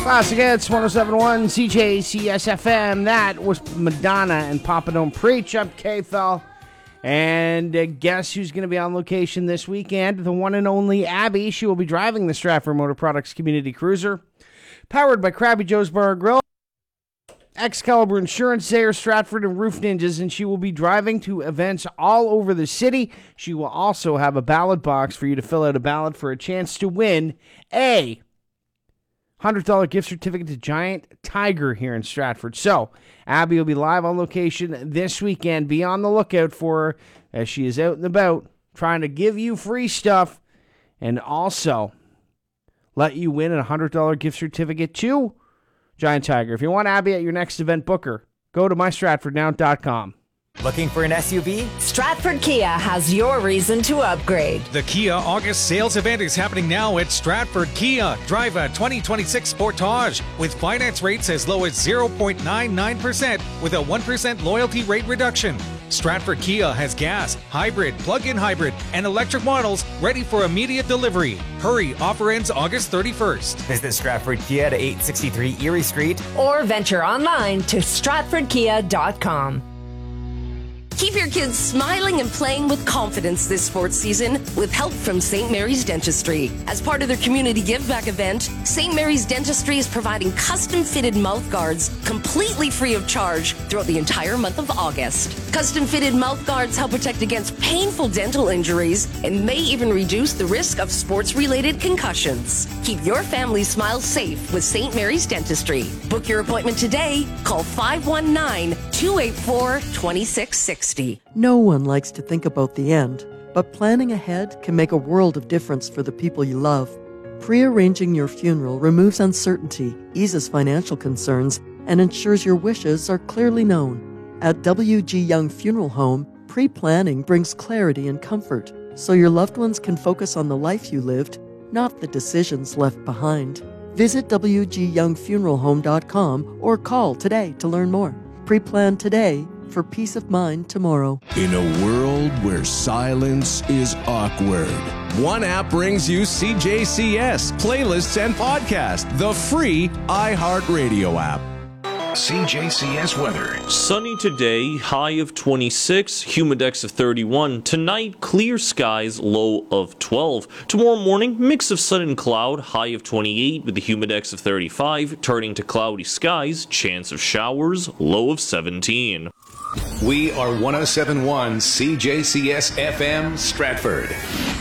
Classic Hits, 107.1 CJCS FM. That was Madonna and Papa Don't Preach. I'm K-Thal. And guess who's going to be on location this weekend? The one and only Abby. She will be driving the Stratford Motor Products Community Cruiser, powered by Krabby Joe's Bar and Grill, Excalibur Insurance, Zaire, Stratford, and Roof Ninjas, and she will be driving to events all over the city. She will also have a ballot box for you to fill out a ballot for a chance to win a $100 gift certificate to Giant Tiger here in Stratford. So, Abby will be live on location this weekend. Be on the lookout for her as she is out and about trying to give you free stuff and also let you win a $100 gift certificate to Giant Tiger. If you want Abby at your next event, book her. Go to mystratfordnow.com. Looking for an SUV? Stratford Kia has your reason to upgrade. The Kia August sales event is happening now at Stratford Kia. Drive a 2026 Sportage with finance rates as low as 0.99% with a 1% loyalty rate reduction. Stratford Kia has gas, hybrid, plug-in hybrid, and electric models ready for immediate delivery. Hurry, offer ends August 31st. Visit Stratford Kia to 863 Erie Street. Or venture online to stratfordkia.com. Keep your kids smiling and playing with confidence this sports season with help from St. Mary's Dentistry. As part of their community give back event, St. Mary's Dentistry is providing custom fitted mouth guards completely free of charge throughout the entire month of August. Custom fitted mouth guards help protect against painful dental injuries and may even reduce the risk of sports related concussions. Keep your family's smile safe with St. Mary's Dentistry. Book your appointment today. Call 519-284-2660. No one likes to think about the end, but planning ahead can make a world of difference for the people you love. Pre-arranging your funeral removes uncertainty, eases financial concerns, and ensures your wishes are clearly known. At WG Young Funeral Home, pre-planning brings clarity and comfort, so your loved ones can focus on the life you lived, not the decisions left behind. Visit WGYoungFuneralHome.com or call today to learn more. Pre-plan today for peace of mind tomorrow. In a world where silence is awkward, one app brings you CJCS, playlists, and podcasts, the free iHeartRadio app. CJCS weather. Sunny today, high of 26, humidex of 31. Tonight, clear skies, low of 12. Tomorrow morning, mix of sun and cloud, high of 28 with a humidex of 35. Turning to cloudy skies, chance of showers, low of 17. We are 107.1 CJCS FM Stratford.